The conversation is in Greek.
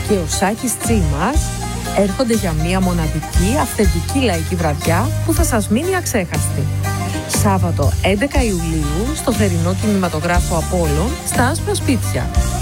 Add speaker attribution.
Speaker 1: και ο Σάκης Τσίμας έρχονται για μία μοναδική, αυθεντική λαϊκή βραδιά που θα σας μείνει αξέχαστη. Σάββατο 11 Ιουλίου στο θερινό κινηματογράφο Απόλλων στα Άσπρα Σπίτια.